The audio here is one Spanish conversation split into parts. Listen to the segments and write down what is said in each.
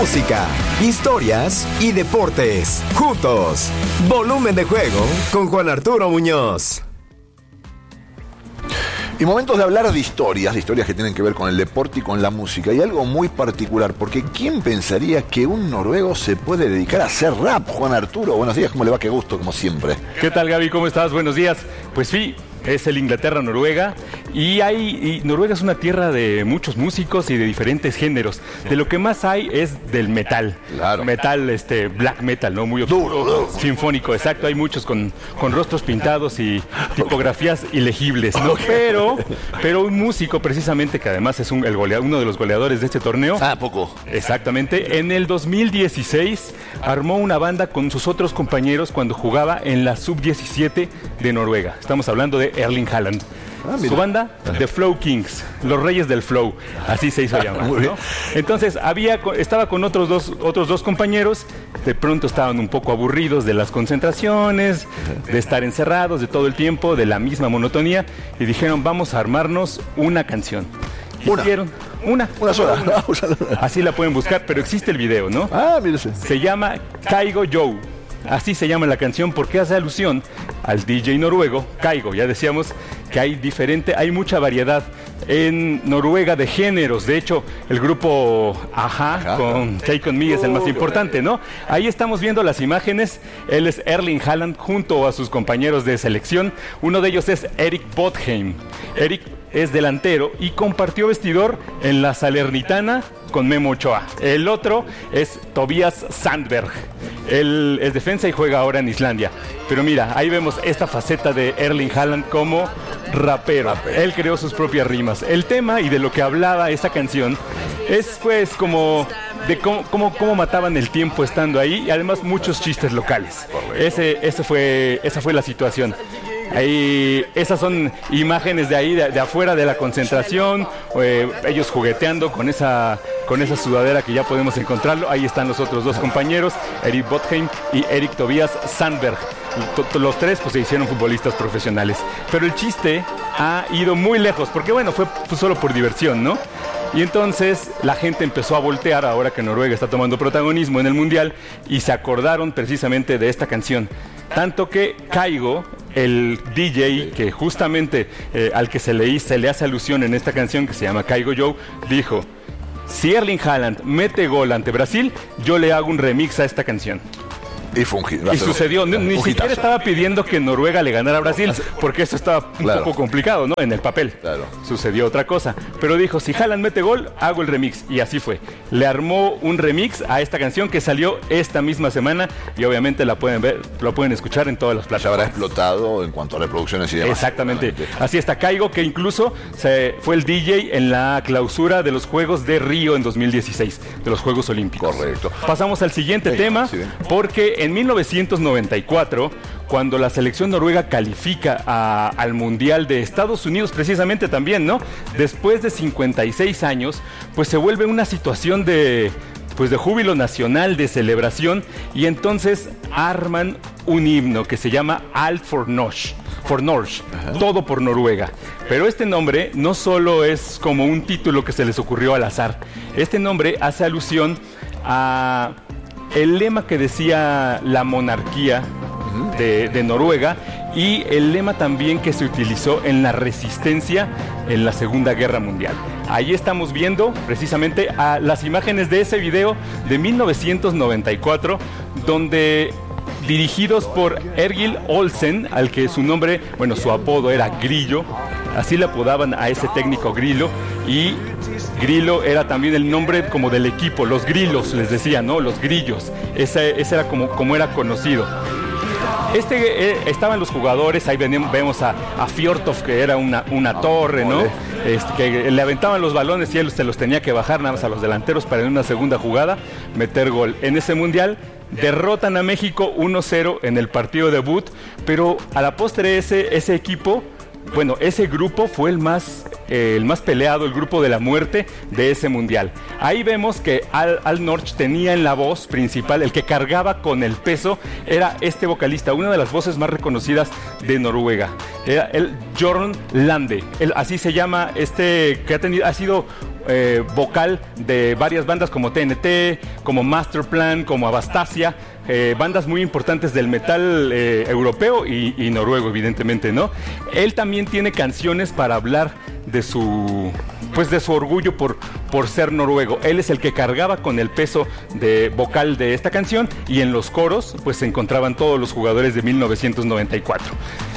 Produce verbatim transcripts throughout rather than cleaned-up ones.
música, historias y deportes. Juntos. Volumen de juego con Juan Arturo Muñoz. Y momentos de hablar de historias, de historias que tienen que ver con el deporte y con la música. Y algo muy particular, porque ¿quién pensaría que un noruego se puede dedicar a hacer rap? Juan Arturo, buenos días, ¿cómo le va? Qué gusto, como siempre. ¿Qué tal, Gaby? ¿Cómo estás? Buenos días. Pues sí, es el Inglaterra-Noruega y hay y Noruega es una tierra de muchos músicos y de diferentes géneros. De lo que más hay es del metal. Claro. Metal, este, black metal, ¿no? Muy oscuro, Duro, duro. sinfónico, exacto. Hay muchos con, con rostros pintados y tipografías ilegibles, ¿no? Pero, pero un músico precisamente que además es un, el goleador, uno de los goleadores de este torneo. Ah, poco. Exactamente. En el dos mil dieciséis armó una banda con sus otros compañeros cuando jugaba en la sub diecisiete de Noruega. Estamos hablando de Erling Haaland. Ah, su banda, The Flow Kings, los Reyes del Flow, así se hizo llamar, ¿no? Entonces había, estaba con otros dos, otros dos compañeros, de pronto estaban un poco aburridos de las concentraciones, de estar encerrados, de todo el tiempo, de la misma monotonía, y dijeron, vamos a armarnos una canción. Una. Hicieron una. Una sola. Así la pueden buscar, pero existe el video, ¿no? Ah, mírese. Se llama Kygo Joe. Así se llama la canción porque hace alusión al D J noruego, Kygo. Ya decíamos que hay diferente, hay mucha variedad en Noruega de géneros. De hecho, el grupo Ajá, Ajá. con Take On Me es el más importante, ¿no? Ahí estamos viendo las imágenes. Él es Erling Haaland junto a sus compañeros de selección. Uno de ellos es Erik Bodheim. Erik es delantero y compartió vestidor en la Salernitana con Memo Ochoa. El otro es Tobias Sandberg. Él es defensa y juega ahora en Islandia. Pero mira, ahí vemos esta faceta de Erling Haaland como rapero. rapero. Él creó sus propias rimas. El tema y de lo que hablaba esa canción es pues como de cómo, cómo, cómo mataban el tiempo estando ahí y además muchos chistes locales. Ese, ese fue, esa fue la situación. Ahí, esas son imágenes de ahí, de, de afuera de la concentración, eh, ellos jugueteando con esa, con esa sudadera que ya podemos encontrarlo. Ahí están los otros dos compañeros, Erik Bodheim y Erik Tobias Sandberg. Los tres pues se hicieron futbolistas profesionales. Pero el chiste ha ido muy lejos, porque bueno, fue, fue solo por diversión, ¿no? Y entonces la gente empezó a voltear ahora que Noruega está tomando protagonismo en el Mundial y se acordaron precisamente de esta canción. Tanto que Kygo, el D J que justamente eh, al que se le, se le hace alusión en esta canción que se llama Kygo Joe, dijo, si Erling Haaland mete gol ante Brasil, yo le hago un remix a esta canción. Y fue un hit. Y sucedió, ni, ni siquiera estaba pidiendo que Noruega le ganara a Brasil, porque eso estaba un claro. poco complicado, ¿no? En el papel. Claro. Sucedió otra cosa. Pero dijo, si Haaland mete gol, hago el remix. Y así fue. Le armó un remix a esta canción que salió esta misma semana y obviamente la pueden ver, lo pueden escuchar en todas las plataformas. Se habrá explotado en cuanto a reproducciones y demás. Exactamente. Así está Kygo, que incluso se fue el D J en la clausura de los Juegos de Río en dos mil dieciséis, de los Juegos Olímpicos. Correcto. Pasamos al siguiente sí, tema, sí, porque en mil novecientos noventa y cuatro, cuando la selección noruega califica a, al Mundial de Estados Unidos, precisamente también, ¿no? Después de cincuenta y seis años, pues se vuelve una situación de, pues de júbilo nacional, de celebración, y entonces arman un himno que se llama Alt for Norge. For Norge, todo por Noruega. Pero este nombre no solo es como un título que se les ocurrió al azar. Este nombre hace alusión a el lema que decía la monarquía de, de Noruega y el lema también que se utilizó en la resistencia en la Segunda Guerra Mundial. Ahí estamos viendo precisamente a las imágenes de ese video de mil novecientos noventa y cuatro, donde dirigidos por Egil Olsen, al que su nombre, bueno, su apodo era Grillo, así le apodaban a ese técnico Grillo, y Grillo era también el nombre como del equipo, los Grillos les decían, ¿no? Los Grillos, ese, ese era como, como era conocido. Este, eh, estaban los jugadores, ahí venimos, vemos a, a Fjordhoff, que era una, una torre, ¿no? Este, que le aventaban los balones y él se los tenía que bajar nada más a los delanteros para en una segunda jugada meter gol. En ese mundial derrotan a México uno cero en el partido debut, pero a la postre ese, ese equipo, bueno, ese grupo fue el más, eh, el más peleado, el grupo de la muerte de ese mundial. Ahí vemos que Al, Al Norge tenía en la voz principal, el que cargaba con el peso, era este vocalista, una de las voces más reconocidas de Noruega. Era el Jorn Lande, el, así se llama este, que ha, tenido, ha sido eh, vocal de varias bandas como T N T, como Masterplan, como Abastasia, eh, bandas muy importantes del metal eh, europeo y, y noruego, evidentemente, ¿no? Él también tiene canciones para hablar de su... pues de su orgullo por, por ser noruego. Él es el que cargaba con el peso de vocal de esta canción, y en los coros pues se encontraban todos los jugadores de mil novecientos noventa y cuatro.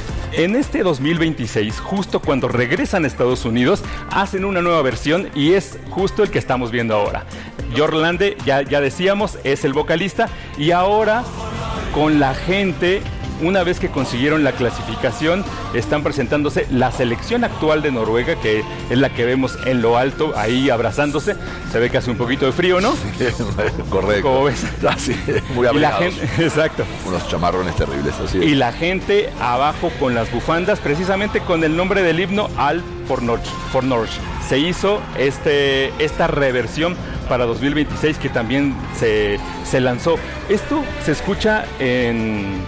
En este dos mil veintiséis, justo cuando regresan a Estados Unidos, hacen una nueva versión, y es justo el que estamos viendo ahora. Jørn Lande, ya, ya decíamos, es el vocalista, y ahora con la gente... Una vez que consiguieron la clasificación, están presentándose la selección actual de Noruega, que es la que vemos en lo alto, ahí abrazándose. Se ve que hace un poquito de frío, ¿no? Correcto. ¿Cómo ves? Así, muy abrigados. Y la gente, exacto. Unos chamarrones terribles, así. Y la gente abajo con las bufandas, precisamente con el nombre del himno, Al for Norge. For Norge. Se hizo este, esta reversión para dos mil veintiséis, que también se, se lanzó. Esto se escucha en...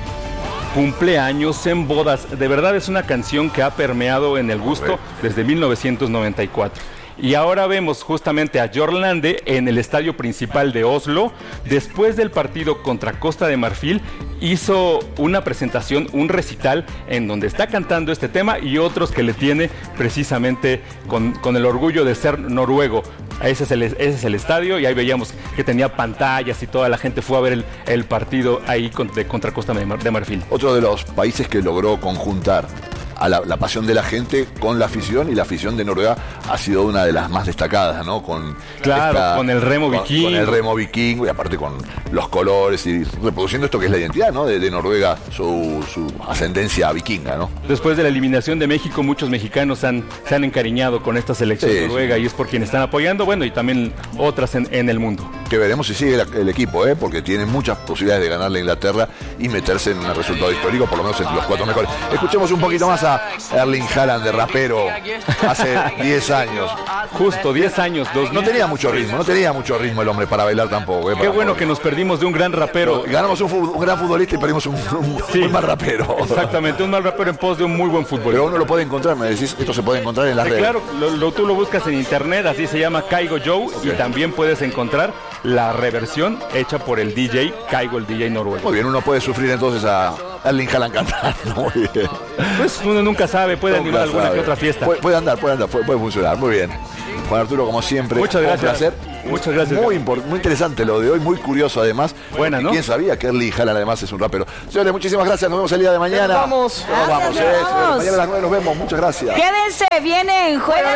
cumpleaños, en bodas. De verdad es una canción que ha permeado en el gusto desde mil novecientos noventa y cuatro. Y ahora vemos justamente a Jørn Lande en el estadio principal de Oslo. Después del partido contra Costa de Marfil, hizo una presentación, un recital en donde está cantando este tema y otros que le tiene precisamente con, con el orgullo de ser noruego. Ese es, el, ese es el estadio, y ahí veíamos que tenía pantallas y toda la gente fue a ver el, el partido ahí con, de, contra Costa de, Mar, de Marfil. Otro de los países que logró conjuntar a la, la pasión de la gente con la afición, y la afición de Noruega ha sido una de las más destacadas, ¿no? Con claro, esta, con el remo vikingo. Con, con el remo vikingo, y aparte con los colores, y reproduciendo esto que es la identidad, ¿no? De, de Noruega, su, su ascendencia vikinga, ¿no? Después de la eliminación de México, muchos mexicanos han, se han encariñado con esta selección sí, noruega, sí. Y es por quien están apoyando, bueno, y también otras en, en el mundo. Que veremos si sigue el, el equipo, ¿eh? Porque tiene muchas posibilidades de ganarle a Inglaterra y meterse en un resultado histórico, por lo menos entre los cuatro mejores. Escuchemos un poquito más a Erling Haaland, de rapero, hace diez años. Justo, diez años. dos No tenía mucho ritmo, no tenía mucho ritmo el hombre para bailar tampoco. ¿eh? Qué bueno que nos perdimos de un gran rapero. No, ganamos un, un gran futbolista y perdimos un, un, sí, un mal rapero. Exactamente, un mal rapero en pos de un muy buen futbolista. Pero uno lo puede encontrar, me decís, esto se puede encontrar en las sí, redes. Claro, lo, lo, tú lo buscas en internet, así se llama Kygo Joe, okay. Y también puedes encontrar la reversión hecha por el D J Kygo, el D J noruego. Muy bien, uno puede sufrir entonces a Erling Haaland cantando. Muy bien. Pues uno nunca sabe, puede nunca animar alguna sabe. que otra fiesta. Puede, puede andar, puede andar, puede, puede funcionar. Muy bien. Juan Arturo, como siempre, muchas gracias. Un placer. Muchas gracias. Muy, import- muy interesante lo de hoy, muy curioso además. Buena, ¿no? ¿Quién sabía que Erling Haaland además es un rapero? Señores, muchísimas gracias. Nos vemos el día de mañana. Vamos. Nos vamos. Eh, señores, mañana a las nueve nos vemos. Muchas gracias. Quédense, vienen, juegan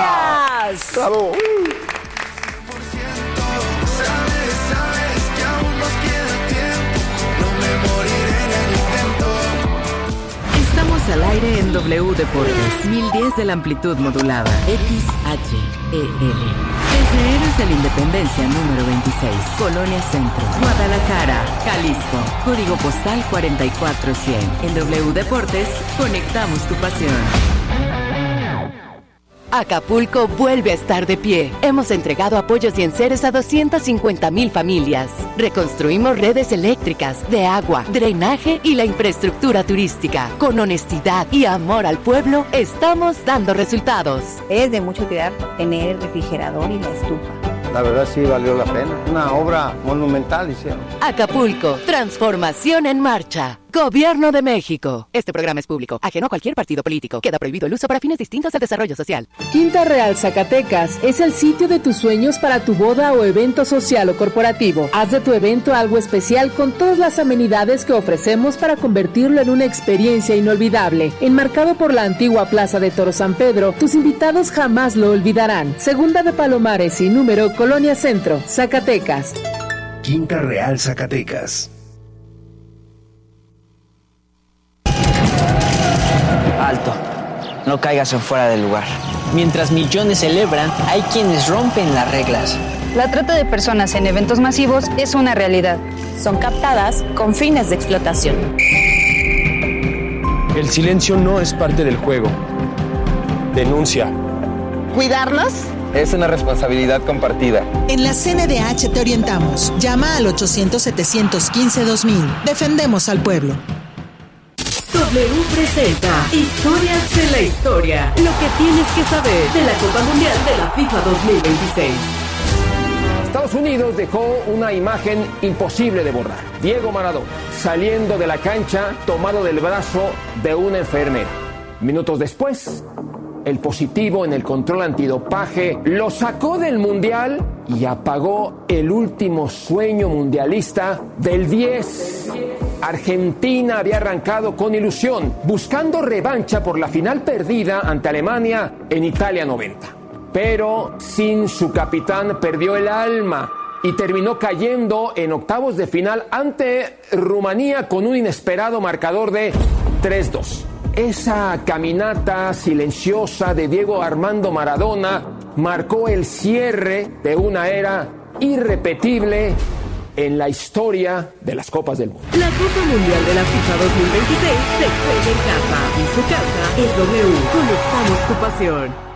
ellas. Bravo. Uh. Al aire en W Deportes, mil diez de la amplitud modulada, X H E L. Desde Héroes de la Independencia número veintiséis, Colonia Centro, Guadalajara, Jalisco, código postal cuarenta y cuatro cien. En W Deportes, conectamos tu pasión. Acapulco vuelve a estar de pie. Hemos entregado apoyos y enseres a doscientas cincuenta mil familias. Reconstruimos redes eléctricas, de agua, drenaje y la infraestructura turística. Con honestidad y amor al pueblo, estamos dando resultados. Es de mucha utilidad tener el refrigerador y la estufa. La verdad sí valió la pena. Una obra monumental hicieron. Acapulco, transformación en marcha. Gobierno de México. Este programa es público, ajeno a cualquier partido político. Queda prohibido el uso para fines distintos al desarrollo social. Quinta Real Zacatecas es el sitio de tus sueños para tu boda o evento social o corporativo. Haz de tu evento algo especial con todas las amenidades que ofrecemos para convertirlo en una experiencia inolvidable. Enmarcado por la antigua Plaza de Toro San Pedro, tus invitados jamás lo olvidarán. Segunda de Palomares y número Colonia Centro, Zacatecas. Quinta Real Zacatecas. Alto, no caigas en fuera del lugar. Mientras millones celebran, hay quienes rompen las reglas. La trata de personas en eventos masivos es una realidad. Son captadas con fines de explotación. El silencio no es parte del juego. Denuncia. ¿Cuidarnos? Es una responsabilidad compartida. En la C N D H te orientamos. Llama al ochocientos, setecientos quince, dos mil. Defendemos al pueblo. Tu W presenta Historias de la Historia. Lo que tienes que saber de la Copa Mundial de la FIFA dos mil veintiséis. Estados Unidos dejó una imagen imposible de borrar. Diego Maradona saliendo de la cancha tomado del brazo de una enfermera. Minutos después, el positivo en el control antidopaje lo sacó del Mundial y apagó el último sueño mundialista del diez. Argentina había arrancado con ilusión, buscando revancha por la final perdida ante Alemania en Italia noventa. Pero sin su capitán perdió el alma y terminó cayendo en octavos de final ante Rumanía con un inesperado marcador de tres dos. Esa caminata silenciosa de Diego Armando Maradona marcó el cierre de una era irrepetible en la historia de las Copas del Mundo. La Copa Mundial de la FIFA dos mil veintiséis se juega en casa y su casa es W. Conectamos tu pasión.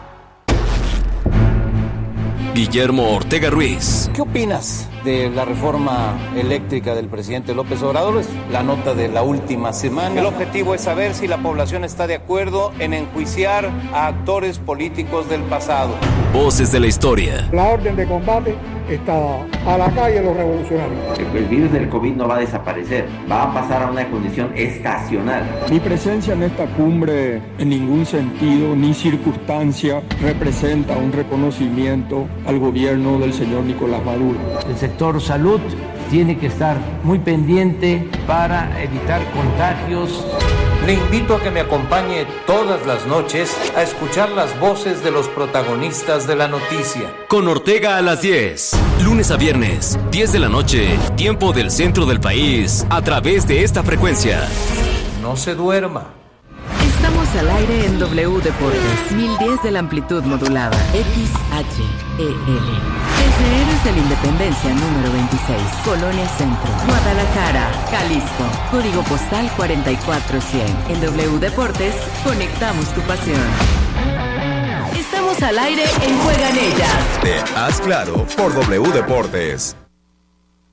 Guillermo Ortega Ruiz. ¿Qué opinas de la reforma eléctrica del presidente López Obrador? Es la nota de la última semana. El objetivo es saber si la población está de acuerdo en enjuiciar a actores políticos del pasado. Voces de la historia. La orden de combate está a la calle los revolucionarios. El virus del COVID no va a desaparecer, va a pasar a una condición estacional. Mi presencia en esta cumbre en ningún sentido ni circunstancia representa un reconocimiento al gobierno del señor Nicolás Maduro. El sector salud tiene que estar muy pendiente para evitar contagios. Le invito a que me acompañe todas las noches a escuchar las voces de los protagonistas de la noticia. Con Ortega a las diez, lunes a viernes, diez de la noche, tiempo del centro del país, a través de esta frecuencia. No se duerma. Estamos al aire en W Deportes, mil diez de la amplitud modulada, X H E L. Desde Héroes de la Independencia número veintiséis, Colonia Centro, Guadalajara, Jalisco, código postal cuarenta y cuatro cien. En W Deportes, conectamos tu pasión. Estamos al aire en Juegan Ellas. Te haz claro por W Deportes.